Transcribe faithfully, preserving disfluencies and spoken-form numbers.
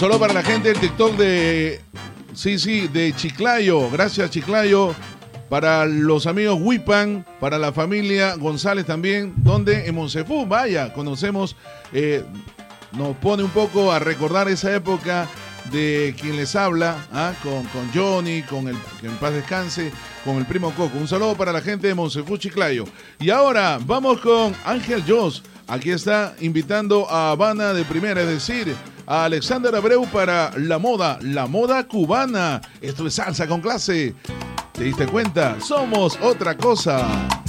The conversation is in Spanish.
Solo para la gente del TikTok de, sí, sí, de Chiclayo. Gracias, Chiclayo. Para los amigos Huipan, para la familia González también, donde en Monsefú, vaya, conocemos, eh, nos pone un poco a recordar esa época de quien les habla, ¿ah? con, con Johnny, con el que en paz descanse, con el primo Coco. Un saludo para la gente de Monsefú, Chiclayo. Y ahora vamos con Ángel Jos. Aquí está invitando a Habana de Primera, es decir, a Alexander Abreu para la moda, la moda cubana. Esto es Salsa con Clase. ¿Te diste cuenta? Somos otra cosa.